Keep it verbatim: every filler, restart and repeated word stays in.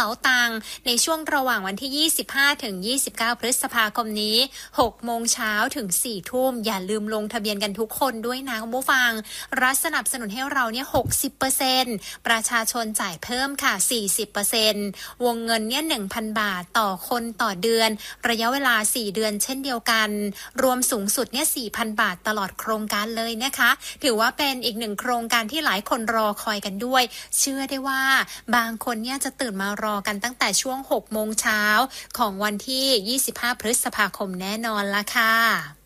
ป๋าตังในช่วงระหว่างวันที่ยี่สิบห้าถึงยี่สิบเก้าพฤษภาคมนี้หกโมงเช้าถึงสี่ทุ่มอย่าลืมลงทะเบียนกันทุกคนด้วยนะคุณผู้ฟังรัฐสนับสนุนให้เราเนี่ย หกสิบเปอร์เซ็นต์ ประชาชนจ่ายเพิ่มค่ะ สี่สิบเปอร์เซ็นต์ วงเงินเนี่ย หนึ่งพัน บาทต่อคนต่อเดือนระยะเวลาสี่เดือนเช่นเดียวกันรวมสูงสุดเนี่ย สี่พัน บาทตลอดโครงการเลยนะคะถือว่าเป็นอีกหนึ่งโครงการที่หลายคนรอคอยกันด้วยเชื่อได้ว่าบางคนเนี่ยจะตื่นมารอกันตั้งแต่ช่วงหกโมงเช้าของวันที่ยี่สิบห้าพฤษภาคมแน่นอนละค่ะ